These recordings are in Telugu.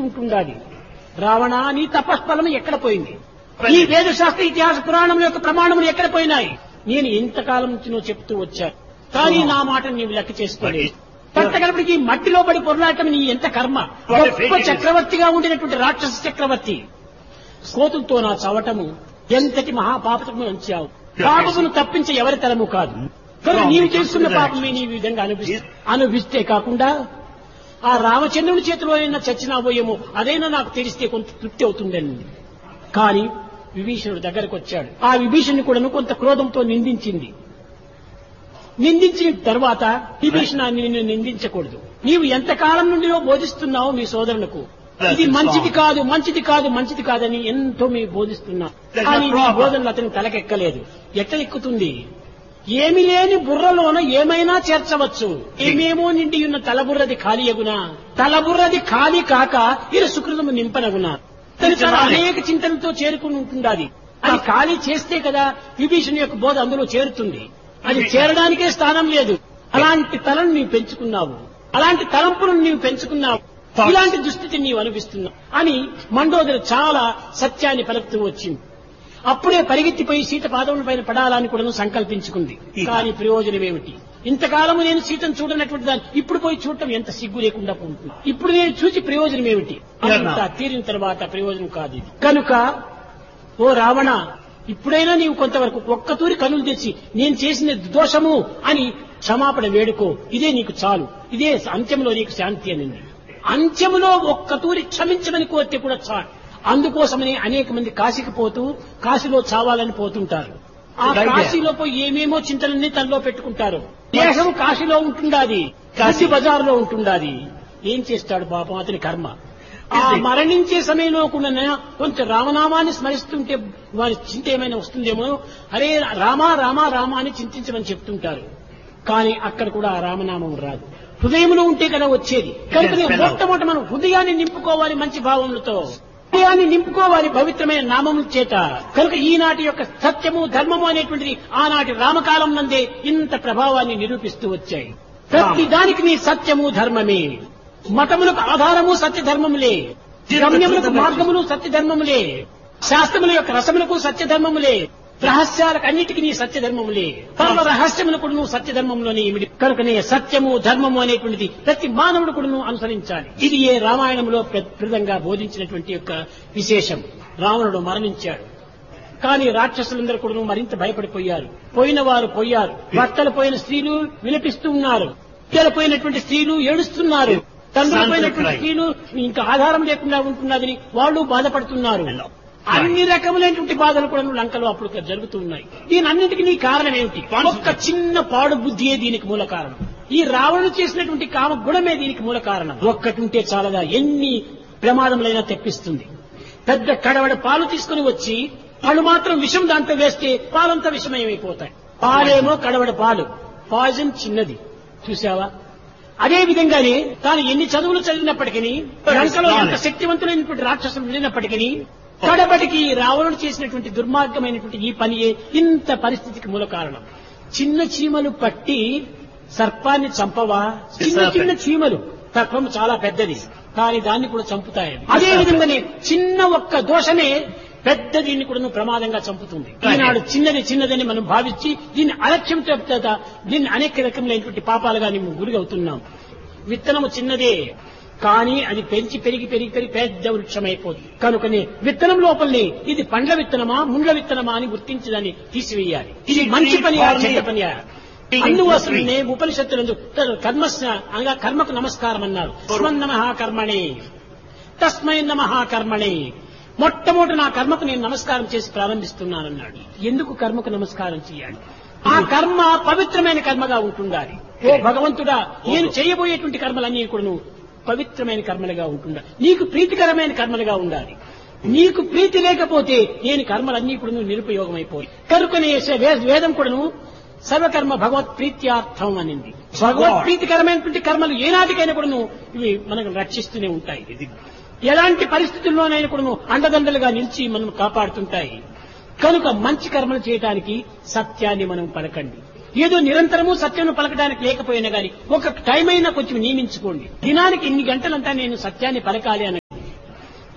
ఉంటుండాలి. రావణ, నీ తపస్ఫలం ఎక్కడ పోయింది? ఈ వేదశాస్త్ర ఇతిహాస పురాణముల యొక్క ప్రమాణములు ఎక్కడ పోయినాయి? నేను ఇంతకాలం నుంచి నువ్వు చెప్తూ వచ్చాను, కానీ నా మాటను నీవు లెక్క చేసుకోలేదు. కట్టగడపడికి మట్టిలో పడి పొరలాటం నీ ఎంత కర్మ. గొప్ప చక్రవర్తిగా ఉండినటువంటి రాక్షస చక్రవర్తి కోతులతో నా చవటము ఎంతటి మహాపాపము అంచావు. పాపమును తప్పించే ఎవరి తరము కాదు. కనుక నీవు చేస్తున్న పాపమే నీ విధంగా అనుభవిస్తే కాకుండా ఆ రామచంద్రుని చేతిలో అయినా చచ్చినాబోయేమో అదైనా నాకు తెలిస్తే కొంత తృప్తి అవుతుందని. కానీ విభీషణుడు దగ్గరకు వచ్చాడు. ఆ విభీషణుని కూడా కొంత క్రోధంతో నిందించింది. నిందించిన తర్వాత విభీషణ, నిన్ను నిందించకూడదు. నీవు ఎంతకాలం నుండి బోధిస్తున్నావు మీ సోదరులకు, ఇది మంచిది కాదు, మంచిది కాదు, మంచిది కాదని ఎంతో మీ బోధిస్తున్నావు. కానీ నీ బోధనలు అతని తలకెక్కలేదు. ఎట్లా ఎక్కుతుంది? ఏమి లేని బుర్రలోన ఏమైనా చేర్చవచ్చు. ఏమేమో నిండి ఉన్న తలబుర్రది ఖాళీ అగునా, తలబుర్రది ఖాళీ కాక ఇది సుకృతము నింపనగునా. అనేక చింతనతో చేరుకుని ఉంటుండాలి. అది ఖాళీ చేస్తే కదా విభీషణ యొక్క బోధ అందులో చేరుతుంది. అది చేరడానికే స్థానం లేదు. అలాంటి తలను నీవు పెంచుకున్నావు, అలాంటి తలంపులను నీవు పెంచుకున్నావు, ఇలాంటి దుస్థితిని నీవు అనిపిస్తున్నావు అని మండోదరి చాలా సత్యాన్ని పలుకుతూ వచ్చింది. అప్పుడే పరిగెత్తిపోయి సీత పాదముల పైన పడాలని కూడా సంకల్పించుకుంది. కానీ ప్రయోజనం ఏమిటి? ఇంతకాలము నేను సీతను చూడనటువంటి దాన్ని ఇప్పుడు పోయి చూడటం ఎంత సిగ్గు లేకుండా ఉంటుంది. ఇప్పుడు నేను చూసి ప్రయోజనం ఏమిటి? అంతా తీరిన తర్వాత ప్రయోజనం కాదు ఇది. కనుక ఓ రావణ, ఇప్పుడైనా నీవు కొంతవరకు ఒక్కతూరి కనులు తెచ్చి నేను చేసిన దోషము అని క్షమాపణ వేడుకో. ఇదే నీకు చాలు. ఇదే అంత్యంలో నీకు శాంతి అనింది. అంత్యములో ఒక్కతూరి క్షమించమని కోరితే కూడా చాలు. అందుకోసమని అనేక మంది కాశీకి పోతూ కాశీలో చావాలని పోతుంటారు. ఆ కాశీలో పోయి ఏమేమో చింతలన్నీ తనలో పెట్టుకుంటారు. దేశం కాశీలో ఉంటుండాది, కాశీ బజార్లో ఉంటుండాది. ఏం చేస్తాడు పాపం అతని కర్మ. ఆ మరణించే సమయంలో కూడా కొంచెం రామనామాన్ని స్మరిస్తుంటే వారి చింత ఏమైనా వస్తుందేమో, అరే రామా రామా రామా అని చింతించమని చెప్తుంటారు. కానీ అక్కడ కూడా ఆ రామనామం రాదు. హృదయంలో ఉంటే కదా వచ్చేది. కనుక మొట్టమొదట మనం హృదయాన్ని నింపుకోవాలి మంచి భావములతో, హృదయాన్ని నింపుకోవాలి పవిత్రమైన నామముల చేత. కనుక ఈనాటి యొక్క సత్యము ధర్మము అనేటువంటిది ఆనాటి రామకాలం నందే ఇంత ప్రభావాన్ని నిరూపిస్తూ వచ్చాయి. ప్రతి దానికి నీ సత్యము ధర్మమే. మతములకు ఆధారము సత్యధర్మములే, గమ్యములకు మార్గములు సత్యధర్మములే, శాస్త్రముల యొక్క రసములకు సత్యధర్మములే, రహస్యాలకు అన్నిటికీ నీ సత్యధర్మములే, పరమ రహస్యములకు నువ్వు సత్యధర్మంలోనే ఇమిడి. కనుకనే సత్యము ధర్మము అనేటువంటిది ప్రతి మానవుడు కూడా నువ్వు అనుసరించాలి. ఇది ఏ రామాయణంలో ప్రదంగా బోధించినటువంటి యొక్క విశేషం. రావణుడు మరణించాడు. కానీ రాక్షసులందరూ కూడా మరింత భయపడిపోయారు. పోయిన వారు పోయారు. భర్తలు పోయిన స్త్రీలు విలపిస్తూ ఉన్నారు. పిల్లలు పోయినటువంటి స్త్రీలు ఏడుస్తున్నారు. తండ్రులు పోయినటువంటి స్త్రీలు ఇంకా ఆధారం లేకుండా ఉంటున్నదని వాళ్ళు బాధపడుతున్నారు. అన్ని రకములైనటువంటి బాధలు కూడా లంకలో అప్పుడు జరుగుతున్నాయి. దీనన్నింటికి నీ కారణం ఏమిటి? ఒక్క చిన్న పాడు బుద్ధియే దీనికి మూల కారణం. ఈ రావణుడు చేసినటువంటి కామ గుణమే దీనికి మూల కారణం. ఒక్కటి ఉంటే చాలదా ఎన్ని ప్రమాదములైనా తెప్పిస్తుంది. పెద్ద కడవడ పాలు తీసుకుని వచ్చి వాళ్ళు మాత్రం విషం దాంట్లో వేస్తే పాలంతా విషమయమైపోతాయి. పాలేమో కడవడ పాలు, పాయిజన్ చిన్నది. చూసావా? అదే విధంగానే తాను ఎన్ని చదువులు చదివినప్పటికీ, లంకలో ఎంత శక్తివంతులైనటువంటి రాక్షసులు వెళ్ళినప్పటికీ, కడబడికి రావణుడు చేసినటువంటి దుర్మార్గమైనటువంటి ఈ పనియే ఇంత పరిస్థితికి మూల కారణం. చిన్న చీమలు పట్టి సర్పాన్ని చంపవా? చిన్న చిన్న చీమలు, సర్పం చాలా పెద్దది, కానీ దాన్ని కూడా చంపుతాయి. అదే విధంగానే చిన్న ఒక్క దోషమే పెద్ద దీన్ని కూడా ప్రమాదంగా చంపుతుంది. ఈనాడు చిన్నది చిన్నదని మనం భావించి దీన్ని అలక్ష్యం చేత దీన్ని అనేక రకములైనటువంటి పాపాలుగా మేము గురవుతున్నాం. విత్తనము చిన్నదే, కానీ అది పెంచి పెరిగి పెరిగి పెరిగి పెద్ద వృక్షమైపోతుంది. కనుకనే విత్తనం లోపలనే ఇది పండ్ల విత్తనమా ముండ్ల విత్తనమా అని గుర్తించదాన్ని తీసివేయాలి. ఇది మంచి పనియా చెడ్డ పనియా? అందువసనే ఉపనిషత్తులందు కర్మస్య అనగా కర్మకు నమస్కారం అన్నారు. నమః కర్మణే, తస్మై నమః కర్మణే. మొట్టమొదటి నా కర్మకు నేను నమస్కారం చేసి ప్రారంభిస్తున్నానన్నాడు. ఎందుకు కర్మకు నమస్కారం చేయాలి? ఆ కర్మ పవిత్రమైన కర్మగా ఉంటుండాలి. ఓ భగవంతుడా, నేను చేయబోయేటువంటి కర్మలన్నీ కూడా పవిత్రమైన కర్మలుగా ఉంటుండాలి. నీకు ప్రీతికరమైన కర్మలుగా ఉండాలి. నీకు ప్రీతి లేకపోతే నేను కర్మలన్నీ కూడా నిరుపయోగమైపోయి. కనుకనే వేదం కూడాను సర్వకర్మ భగవత్ ప్రీత్యార్థం అనింది. భగవత్ ప్రీతికరమైనటువంటి కర్మలు ఏనాటికైనా కూడా ఇవి మనకు రక్షిస్తూనే ఉంటాయి. ఎలాంటి పరిస్థితుల్లోనైనా కూడా అండదండలుగా నిలిచి మనం కాపాడుతుంటాయి. కనుక మంచి కర్మలు చేయడానికి సత్యాన్ని మనం పలకండి. ఏదో నిరంతరము సత్యం పలకడానికి లేకపోయినా గానీ ఒక టైం అయినా కొంచెం నియమించుకోండి. దినానికి ఇన్ని గంటలంతా నేను సత్యాన్ని పలకాలి అని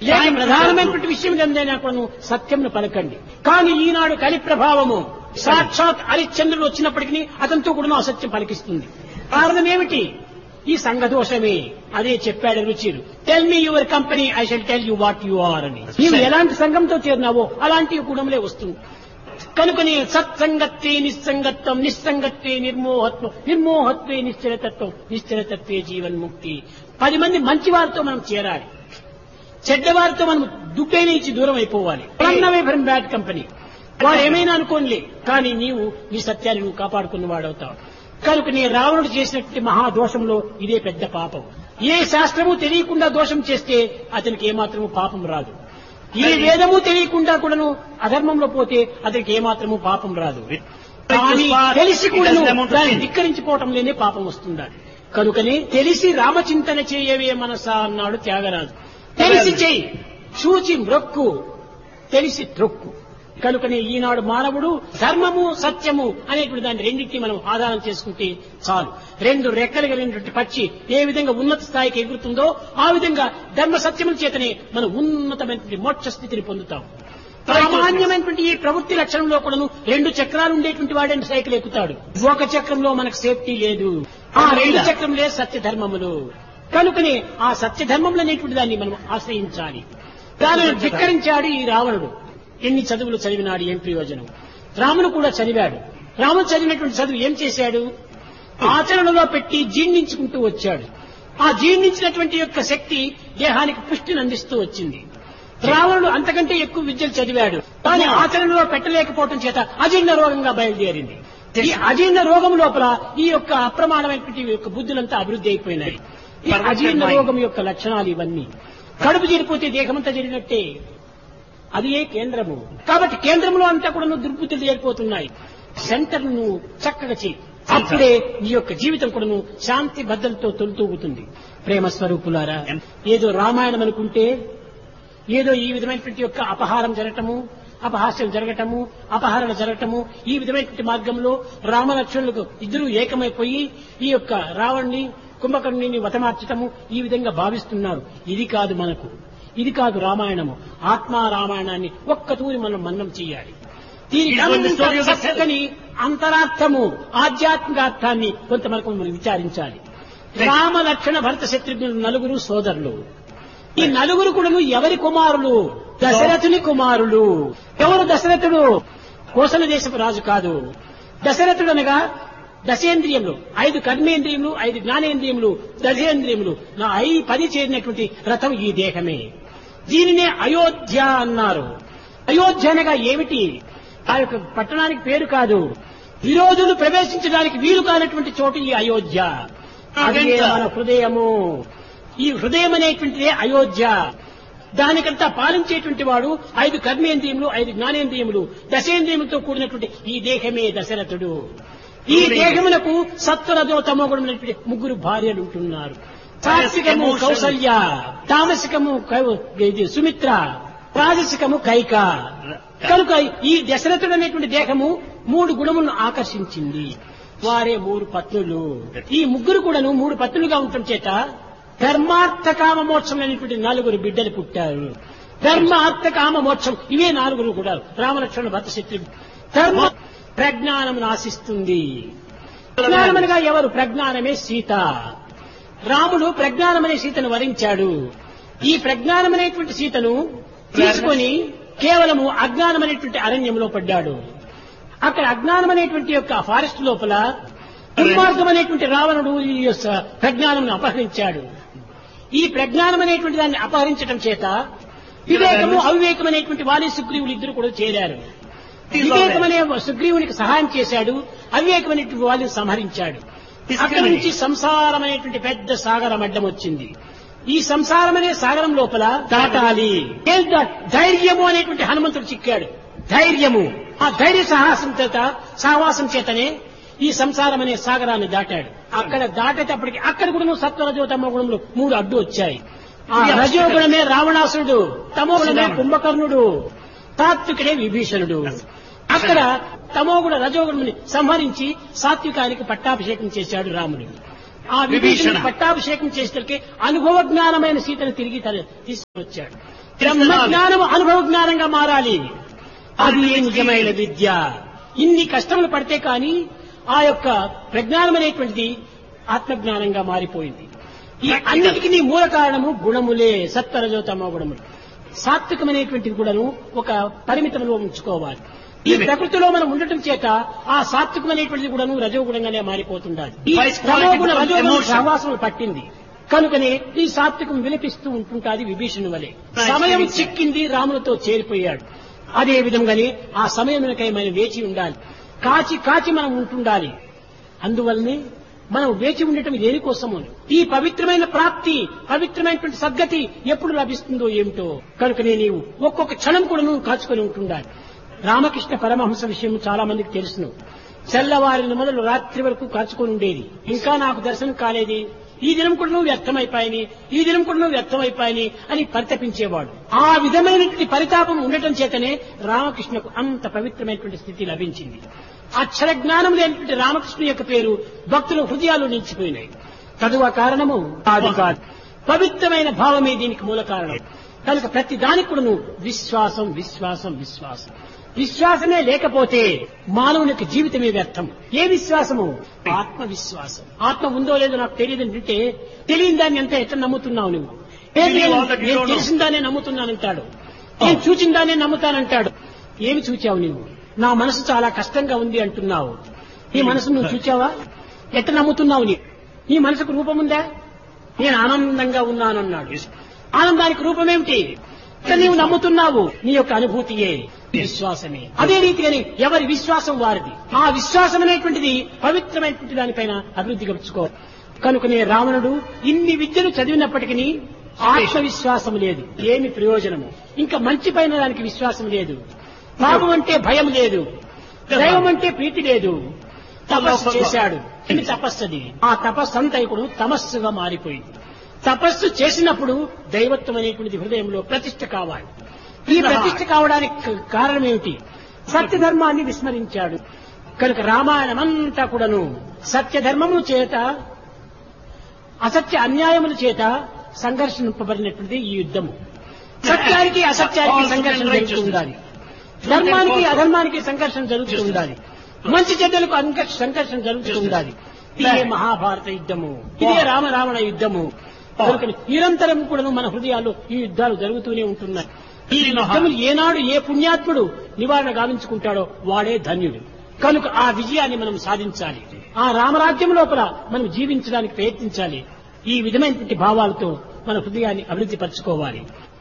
లేక ప్రధానమైనటువంటి విషయం ఏందైనా కూడా సత్యంను పలకండి. కానీ ఈనాడు కలి ప్రభావము సాక్షాత్ హరిశ్చంద్రుడు వచ్చినప్పటికీ అతనితో కూడా అసత్యం పలికిస్తుంది. కారణం ఏమిటి? ఈ సంఘదోషమే. అదే చెప్పాడు రుచిరు. Tell me your company, I shall tell you what you are అని. నీవు ఎలాంటి సంఘంతో చేరినావో అలాంటి గుణములే వస్తుంది. కనుకనే సత్సంగత్వే నిస్సంగత్వం, నిస్సంగత్వే నిర్మోహత్వం, నిర్మోహత్వే నిశ్చలతత్వం, నిశ్చలతత్వే జీవన్ముక్తి. 10 మంది మంచి వారితో మనం చేరాలి, చెడ్డవారితో మనం దుడ్డైన ఇచ్చి దూరం అయిపోవాలి. Run away from bad company. వాడు ఏమైనా అనుకోనిలే, కానీ నీవు నీ సత్యాన్ని నువ్వు కాపాడుకున్న వాడవుతావు. కనుక నీ రావణుడు చేసినటువంటి మహాదోషంలో ఇదే పెద్ద పాపం. ఏ శాస్త్రము తెలియకుండా దోషం చేస్తే అతనికి ఏమాత్రము పాపం రాదు. ఏ వేదము తెలియకుండా కూడాను అధర్మంలో పోతే అతనికి ఏమాత్రము పాపం రాదు. కానీ తెలిసి కూడా దాన్ని ధిక్కరించిపోవటంలోనే పాపం వస్తుండాలి. కనుకనే తెలిసి రామచింతన చేయవే మనసా అన్నాడు త్యాగరాజు. తెలిసి చెయ్యి, చూచి మ్రొక్కు, తెలిసి త్రొక్కు. కనుకనే ఈనాడు మానవుడు ధర్మము సత్యము అనేటువంటి దాన్ని రెండింటినీ మనం ఆధారం చేసుకుంటే చాలు. 2 రెక్కలు కలిగినటువంటి పక్షి ఏ విధంగా ఉన్నత స్థాయికి ఎగురుతుందో ఆ విధంగా ధర్మ సత్యముల చేతనే మనం ఉన్నతమైనటువంటి మోక్ష స్థితిని పొందుతాం. సామాన్యమైనటువంటి ఈ ప్రవృత్తి లక్షణంలో కూడా 2 చక్రాలు ఉండేటువంటి వాడే సైకిల్ ఎక్కుతాడు. ఒక చక్రంలో మనకు సేఫ్టీ లేదు. ఆ 2 చక్రంలే సత్య ధర్మములు. కనుకనే ఆ సత్య ధర్మములు అనేటువంటి దాన్ని మనం ఆశ్రయించాలి. దానిని ధిక్కరించాడు ఈ రావణుడు. ఎన్ని చదువులు చదివినాడు, ఏం ప్రయోజనం? రాముడు కూడా చదివాడు. రాముడు చదివినటువంటి చదువు ఏం చేశాడు? ఆచరణలో పెట్టి జీర్ణించుకుంటూ వచ్చాడు. ఆ జీర్ణించినటువంటి యొక్క శక్తి దేహానికి పుష్టిని అందిస్తూ వచ్చింది. రావణుడు అంతకంటే ఎక్కువ విద్యలు చదివాడు, కానీ ఆచరణలో పెట్టలేకపోవడం చేత అజీర్ణ రోగంగా బయలుదేరింది. ఈ అజీర్ణ రోగం లోపల ఈ యొక్క అప్రమాణమైనటువంటి యొక్క బుద్ధులంతా అభివృద్ధి అయిపోయినాయి. ఈ అజీర్ణ రోగం యొక్క లక్షణాలు ఇవన్నీ. కడుపు చేరిపోతే దేహమంతా జరిగినట్టే. అది ఏ కేంద్రము. కాబట్టి కేంద్రంలో అంతా కూడా దుర్బుద్ధులు చేరిపోతున్నాయి. సెంటర్ ను చక్కగా చేయి, అప్పుడే నీ యొక్క జీవితం కూడా శాంతి భద్రతతో తొలుతూగుతుంది. ప్రేమ స్వరూపులారా, ఏదో రామాయణం అనుకుంటే ఏదో ఈ విధమైనటువంటి యొక్క అపహారం జరగటము, అపహాస్యం జరగటము, అపహరణ జరగటము, ఈ విధమైనటువంటి మార్గంలో రామలక్ష్మణులకు ఇద్దరు ఏకమైపోయి ఈ యొక్క రావణ్ణి కుంభకర్ణుని వతమార్చటము ఈ విధంగా భావిస్తున్నారు. ఇది కాదు మనకు, ఇది కాదు రామాయణము. ఆత్మా రామాయణాన్ని ఒక్క తూరి మనం మన్నం చేయాలి. దీని చక్కని అంతరార్థము, ఆధ్యాత్మికార్థాన్ని కొంత మనకు విచారించాలి. రామ లక్ష్మణ భరత శత్రుఘ్నులు 4 సోదరులు. ఈ 4 కూడా ఎవరి కుమారులు? దశరథుని కుమారులు. ఎవరు దశరథుడు? కోసల దేశపు రాజు కాదు. దశరథుడు అనగా దశేంద్రియములు, 5 కర్మేంద్రియములు, 5 జ్ఞానేంద్రియములు, దశేంద్రియములు, 10 చేరినటువంటి రథం ఈ దేహమే. దీనినే అయోధ్య అన్నారు. అయోధ్య అనగా ఏమిటి? ఆ యొక్క పట్టణానికి పేరు కాదు. విరోధులు ప్రవేశించడానికి వీలు కానటువంటి చోటు ఈ అయోధ్య. అదే మన హృదయము. ఈ హృదయం అనేటువంటిదే అయోధ్య. దానికంతా పాలించేటువంటి వాడు 5 కర్మేంద్రియములు, 5 జ్ఞానేంద్రియములు, దశేంద్రియములతో కూడినటువంటి ఈ దేహమే దశరథుడు. ఈ దేహమునకు సత్వరజో తమోగుణం 3 భార్యలు ఉంటున్నారు. సాత్వికము కౌసల్య, తామసికము సుమిత్ర, రాజసికము కైక. కనుక ఈ దశరథుడు అనేటువంటి దేహము 3 గుణములను ఆకర్షించింది. వారే 3 పత్నులు. ఈ 3 కూడాను 3 పత్నులుగా ఉండటం చేత ధర్మార్థ కామ మోక్షం అనేటువంటి 4 బిడ్డలు పుట్టారు. ధర్మ అర్థ కామ మోక్షం ఇవే 4 కూడా రామలక్ష్మణ భరత శత్రుఘ్నులు. ధర్మ ప్రజ్ఞానమును ఆశిస్తుంది. ప్రజ్ఞానమనగా ఎవరు? ప్రజ్ఞానమే సీత. రాముడు ప్రజ్ఞానమనే సీతను వరించాడు. ఈ ప్రజ్ఞానమనేటువంటి సీతను తీసుకొని కేవలము అజ్ఞానమనేటువంటి అరణ్యంలో పడ్డాడు. అక్కడ అజ్ఞానమనేటువంటి యొక్క ఫారెస్ట్ లోపల దుర్మార్గం అనేటువంటి రావణుడు ఈ ప్రజ్ఞానం అపహరించాడు. ఈ ప్రజ్ఞానం అనేటువంటి దాన్ని అపహరించడం చేత వివేకము అవివేకం అనేటువంటి వాలి సుగ్రీవులు ఇద్దరు కూడా చేరారు. వివేకమనే సుగ్రీవునికి సహాయం చేశాడు, అవివేకమైనటువంటి వాళ్ళని సంహరించాడు. అక్కడి నుంచి సంసారం అనేటువంటి పెద్ద సాగరం అడ్డం వచ్చింది. ఈ సంసారం అనే సాగరం లోపల దాటాలి. ధైర్యము అనేటువంటి హనుమంతుడు చిక్కాడు. ధైర్యము, ఆ ధైర్య సహవాసం చేతనే ఈ సంసారం అనే సాగరాన్ని దాటాడు. అక్కడ దాటేటప్పటికి అక్కడ కూడా సత్వరజో తమో గుణములు 3 అడ్డు వచ్చాయి. ఆ రజోగుణమే రావణాసురుడు, తమోగుణమే కుంభకర్ణుడు, తాత్వికుడే విభీషణుడు. అక్కడ తమోగుణ రజోగుణుని సంహరించి సాత్వికానికి పట్టాభిషేకం చేశాడు రాముడు. ఆ విభీషణ పట్టాభిషేకం చేసేసరికి అనుభవ జ్ఞానమైన సీతను తిరిగి తీసుకువచ్చాడు. బ్రహ్మజ్ఞానం అనుభవ జ్ఞానంగా మారాలి. అది నిజమైన విద్య. ఇన్ని కష్టములు పడితే కానీ ఆ యొక్క ప్రజ్ఞానం అనేటువంటిది ఆత్మజ్ఞానంగా మారిపోయింది. ఈ అన్నిటికీ మూల కారణము గుణములే, సత్వరజోతమో గుణములు. సాత్వికమైనటువంటిది కూడాను ఒక పరిమితంలో ఉంచుకోవాలి. ఈ ప్రకృతిలో మనం ఉండటం చేత ఆ సాత్వికమైనటువంటిది కూడాను రజోగుణంగానే మారిపోతుండాలి. ఈ తమోగుణ రజోగుణ సహవాసములు పట్టింది కనుకనే ఈ సాత్వికం విలపిస్తూ ఉంటుంటాది. విభీషణుని వలె సమయం చిక్కింది, రాములతో చేరిపోయాడు. అదే విధంగానే ఆ సమయమునకై మనం వేచి ఉండాలి. కాచి కాచి మనం ఉంటుండాలి. అందువల్లనే మనం వేచి ఉండటం దేనికోసము? ఈ పవిత్రమైన ప్రాప్తి, పవిత్రమైనటువంటి సద్గతి ఎప్పుడు లభిస్తుందో ఏమిటో. కనుకనే నీవు ఒక్కొక్క క్షణం కూడా నువ్వు కాచుకొని ఉంటుండాలి. రామకృష్ణ పరమహంస విషయం చాలా మందికి తెలుసును. తెల్లవారిన మొదలు రాత్రి వరకు కాచుకొని ఉండేది. ఇంకా నాకు దర్శనం కాలేది, ఈ దినం కూడా నువ్వు వ్యర్థమైపోయాని, ఈ దినం కూడా నువ్వు వ్యర్థమైపోయాని అని పరితపించేవాడు. ఆ విధమైనటువంటి పరితాపం ఉండటం చేతనే రామకృష్ణకు అంత పవిత్రమైనటువంటి స్థితి లభించింది. అక్షర జ్ఞానం లేనటువంటి రామకృష్ణ యొక్క పేరు భక్తుల హృదయాల్లో నిలిచిపోయినాయి. చదువు కారణము కాదు కాదు, పవిత్రమైన భావమే దీనికి మూల కారణం. కనుక ప్రతి దానికి కూడా నువ్వు విశ్వాసం విశ్వాసం విశ్వాసం. విశ్వాసమే లేకపోతే మానవునికి జీవితమే వ్యర్థం. ఏ విశ్వాసము? ఆత్మవిశ్వాసం. ఆత్మ ఉందో లేదో నాకు తెలియదంటే తెలియని దాన్ని అంతా ఎట్లా నమ్ముతున్నావు నువ్వు? నేను తెలిసిన దాన్నే నమ్ముతున్నానంటాడు, నేను చూచిన దాన్నే నమ్ముతానంటాడు. ఏమి చూచావు నువ్వు? నా మనసు చాలా కష్టంగా ఉంది అంటున్నావు. నీ మనసు నువ్వు చూచావా? ఎట్లా నమ్ముతున్నావు? నీ మనసుకు రూపముందా? నేను ఆనందంగా ఉన్నానన్నాడు. ఆనందానికి రూపమేమిటి? నీవు నమ్ముతున్నావు, నీ యొక్క అనుభూతియే విశ్వాసమే. అదే రీతిగాని ఎవరి విశ్వాసం వారిది. ఆ విశ్వాసం అనేటువంటిది పవిత్రమైనటువంటి దానిపైన అభివృద్ధి గడుచుకో. కనుకనే రావణుడు ఇన్ని విద్యలు చదివినప్పటికీ ఆత్మవిశ్వాసం లేదు. ఏమి ప్రయోజనము? ఇంకా మంచి పైన దానికి విశ్వాసం లేదు. పాపం అంటే భయం లేదు, దైవం అంటే ప్రీతి లేదు. తపస్సు చేశాడు. ఏమి తపస్సుది? ఆ తపస్సు అంతా ఇప్పుడు తమస్సుగా మారిపోయింది. తపస్సు చేసినప్పుడు దైవత్వం అనేటువంటిది హృదయంలో ప్రతిష్ఠ కావాలి. ఈ ప్రతిష్ఠ కావడానికి కారణం ఏమిటి? సత్యధర్మాన్ని విస్మరించాడు. కనుక రామాయణం అంతా కూడాను సత్యధర్మముల చేత అసత్య అన్యాయముల చేత సంఘర్షింపబడినటువంటి ఈ యుద్ధము. సత్యానికి అసత్యానికి సంఘర్షణ జరుగుతూ ఉండాలి, ధర్మానికి అధర్మానికి సంఘర్షణ జరుగుతూ ఉండాలి, మంచి చెడ్డలకు సంఘర్షణ జరుగుతూ ఉండాలి. ఇదే మహాభారత యుద్ధము, ఇదే రామరావణ యుద్ధము. నిరంతరం కూడా మన హృదయాల్లో ఈ యుద్ధాలు జరుగుతూనే ఉంటున్నాయి. ఈ యుద్ధములు ఏనాడు ఏ పుణ్యాత్ముడు నివారణ గావించుకుంటాడో వాడే ధన్యుడు. కనుక ఆ విజయాన్ని మనం సాధించాలి. ఆ రామరాజ్యం లోపల మనం జీవించడానికి ప్రయత్నించాలి. ఈ విధమైనటువంటి భావాలతో మన హృదయాన్ని అభివృద్ధి పరచుకోవాలి.